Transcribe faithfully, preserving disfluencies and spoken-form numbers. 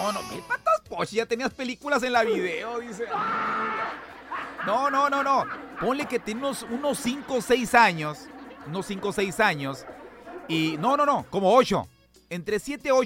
no, no, mil patas Pochi, ya tenías películas en la video, dice. No, no, no, no. Ponle que tiene unos, unos cinco o seis años. Unos cinco o seis años. Y no, no, no, como ocho. Entre siete y ocho